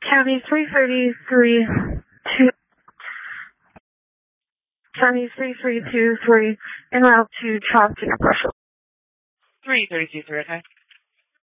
County 3323, en route to Chauncey, Brussels. 332, okay.